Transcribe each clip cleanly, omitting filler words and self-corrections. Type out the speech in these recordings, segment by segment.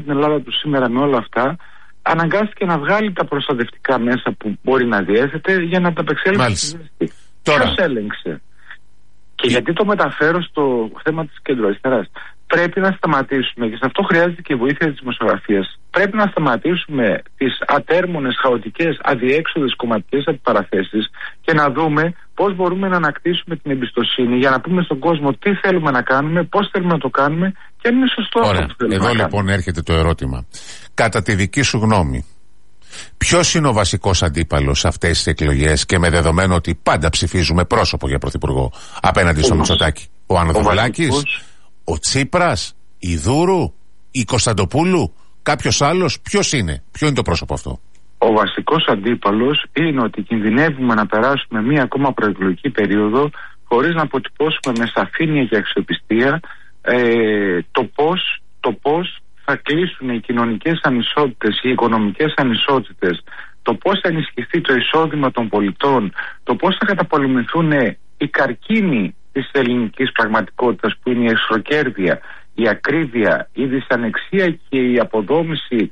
στην Ελλάδα του σήμερα με όλα αυτά, αναγκάστηκε να βγάλει τα προστατευτικά μέσα που μπορεί να διέθετε για να τα απεξέλθει. Ποιος έλεγξε? Και γιατί το μεταφέρω στο θέμα της κεντροαριστεράς? Πρέπει να σταματήσουμε, και σε αυτό χρειάζεται και η βοήθεια της δημοσιογραφίας. Πρέπει να σταματήσουμε τις ατέρμονες, χαοτικές, αδιέξοδες κομματικές αντιπαραθέσεις και να δούμε πώς μπορούμε να ανακτήσουμε την εμπιστοσύνη για να πούμε στον κόσμο τι θέλουμε να κάνουμε, πώς θέλουμε να το κάνουμε και αν είναι σωστό αυτό που θέλουμε. Εδώ λοιπόν έρχεται το ερώτημα. Κατά τη δική σου γνώμη, ποιος είναι ο βασικός αντίπαλος σε αυτές τις εκλογές και με δεδομένο ότι πάντα ψηφίζουμε πρόσωπο για πρωθυπουργό απέναντι στο Μητσοτάκη? Ο Ανδρουλάκης, ο Τσίπρας, η Δούρου, η Κωνσταντοπούλου, κάποιος άλλος? Ποιος είναι? Ποιο είναι το πρόσωπο αυτό? Ο βασικός αντίπαλος είναι ότι κινδυνεύουμε να περάσουμε μία ακόμα προεκλογική περίοδο χωρίς να αποτυπώσουμε με σαφήνεια και αξιοπιστία το πώς θα κλείσουν οι κοινωνικές ανισότητες, οι οικονομικές ανισότητες, το πώς θα ενισχυθεί το εισόδημα των πολιτών, το πώς θα καταπολεμηθούν οι καρκίνοι της ελληνικής πραγματικότητας που είναι η εσχροκέρδεια, η ακρίβεια, η δυσανεξία και η αποδόμηση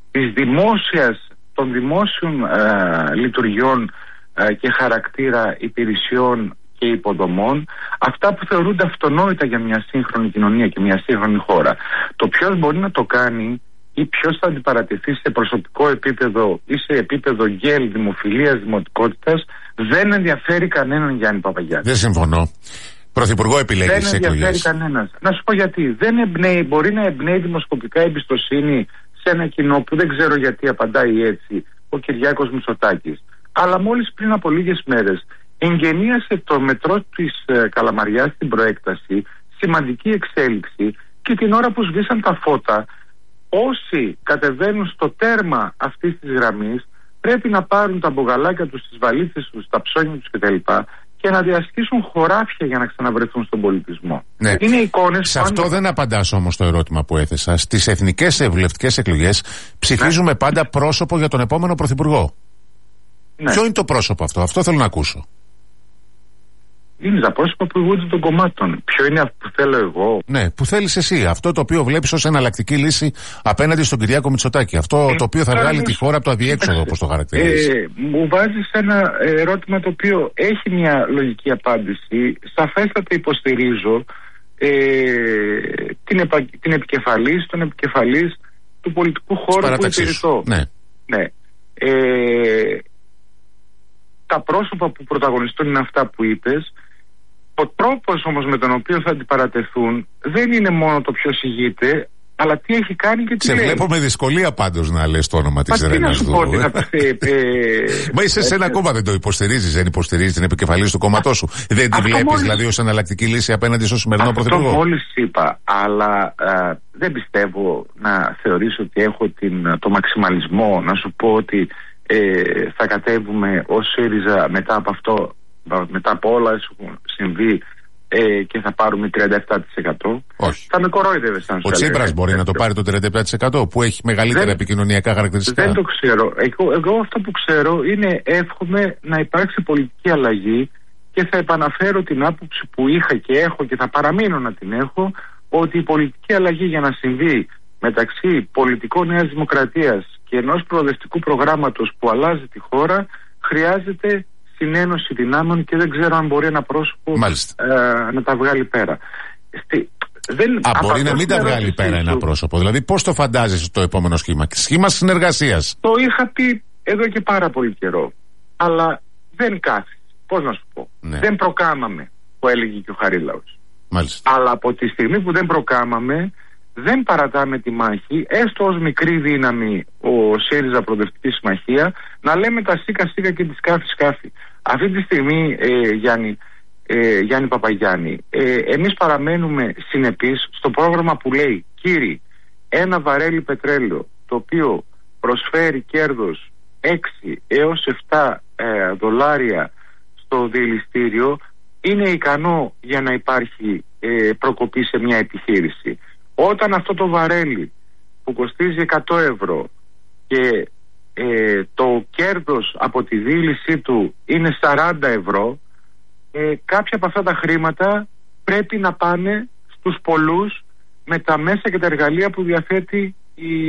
των δημόσιων λειτουργιών και χαρακτήρα υπηρεσιών και υποδομών, αυτά που θεωρούνται αυτονόητα για μια σύγχρονη κοινωνία και μια σύγχρονη χώρα. Το ποιος μπορεί να το κάνει ή ποιος θα αντιπαρατεθεί σε προσωπικό επίπεδο ή σε επίπεδο γκέλ, δημοφιλίας, δημοτικότητας, δεν ενδιαφέρει κανέναν, Γιάννη Παπαγιάννη. Δεν συμφωνώ. Πρωθυπουργό επιλέγει τις εκλογές. Δεν ενδιαφέρει κανένας. Να σου πω γιατί. Μπορεί να εμπνέει δημοσκοπικά εμπιστοσύνη σε ένα κοινό που δεν ξέρω γιατί απαντάει έτσι, ο Κυριάκος Μητσοτάκης. Αλλά μόλις πριν από λίγες μέρες εγγενίασε το μετρό της Καλαμαριάς στην προέκταση, σημαντική εξέλιξη, και την ώρα που σβήσαν τα φώτα, όσοι κατεβαίνουν στο τέρμα αυτής της γραμμής πρέπει να πάρουν τα μπογαλάκια τους, τις βαλίτσες τους, τα ψώνια τους κτλ. Και να διασχίσουν χωράφια για να ξαναβρεθούν στον πολιτισμό. Ναι. Είναι εικόνες. Σε αυτό δεν απαντάς όμως το ερώτημα που έθεσα. Στις εθνικές βουλευτικές εκλογές ψηφίζουμε πάντα πρόσωπο για τον επόμενο πρωθυπουργό. Ναι. Ποιο είναι το πρόσωπο αυτό? Αυτό θέλω να ακούσω. Είναι τα πρόσωπα που ηγούνται των κομμάτων. Ποιο είναι αυτό που θέλω εγώ? Ναι, που θέλεις εσύ. Αυτό το οποίο βλέπεις ως εναλλακτική λύση απέναντι στον Κυριάκο Μητσοτάκη. Αυτό το οποίο θα βγάλει τη χώρα από το αδιέξοδο, όπως το χαρακτηρίζεις. Μου βάζεις ένα ερώτημα το οποίο έχει μια λογική απάντηση. Σαφέστατα υποστηρίζω την επικεφαλής, τον επικεφαλής του πολιτικού χώρου που υπηρετώ. Ναι. Τα πρόσωπα που πρωταγωνιστούν είναι αυτά που είπες. Ο τρόπος όμως με τον οποίο θα αντιπαρατεθούν δεν είναι μόνο το ποιος ηγείται, αλλά τι έχει κάνει και τι λέει. Σε βλέπω με δυσκολία πάντως να λες το όνομα της Ρένας Δούρου. Μα είσαι σε ένα κόμμα, δεν το υποστηρίζεις? Δεν υποστηρίζεις την επικεφαλής του κόμματός σου? Δεν τη βλέπεις δηλαδή ως εναλλακτική λύση απέναντι στο σημερινό πρωθυπουργό? Αυτό μόλις είπα, αλλά δεν πιστεύω να θεωρήσω ότι έχω το μαξιμαλισμό να σου πω ότι θα κατέβουμε ως ΣΥΡΙΖΑ μετά από αυτό, μετά από όλα έχουν συμβεί, και θα πάρουμε 37%. Όχι. Θα με κορόιδευες αν σου έλεγα. Ο Τσίπρας μπορεί να το πάρει το 37% που έχει μεγαλύτερα επικοινωνιακά χαρακτηριστικά? Δεν το ξέρω. Εγώ αυτό που ξέρω είναι εύχομαι να υπάρξει πολιτική αλλαγή, και θα επαναφέρω την άποψη που είχα και έχω και θα παραμείνω να την έχω, ότι η πολιτική αλλαγή για να συμβεί μεταξύ πολιτικών Νέας Δημοκρατίας και ενός προοδευτικού προγράμματος που αλλάζει τη χώρα χρειάζεται συνένωση δυνάμεων, και δεν ξέρω αν μπορεί ένα πρόσωπο να τα βγάλει πέρα. Μπορεί να μην τα βγάλει πέρα ένα πρόσωπο. Δηλαδή πώς το φαντάζεσαι το επόμενο σχήμα? Σχήμα συνεργασίας. Το είχα πει εδώ και πάρα πολύ καιρό, αλλά δεν κάθισε. Πώς να σου πω? Ναι. Δεν προκάμαμε, που έλεγε και ο Χαρίλαος. Μάλιστα. Αλλά από τη στιγμή που δεν προκάμαμε, δεν παρατάμε τη μάχη, έστω ως μικρή δύναμη ο ΣΥΡΙΖΑ Προοδευτική Συμμαχία, να λέμε τα σίκα και τη σκάφη. Αυτή τη στιγμή, Γιάννη Παπαγιάννη, εμείς παραμένουμε συνεπείς στο πρόγραμμα που λέει, κύριοι, ένα βαρέλι πετρέλαιο το οποίο προσφέρει κέρδος 6 έως 7 δολάρια στο διελιστήριο είναι ικανό για να υπάρχει προκοπή σε μια επιχείρηση. Όταν αυτό το βαρέλι που κοστίζει 100 ευρώ και το κέρδος από τη δίλησή του είναι 40 ευρώ, κάποια από αυτά τα χρήματα πρέπει να πάνε στους πολλούς με τα μέσα και τα εργαλεία που διαθέτει η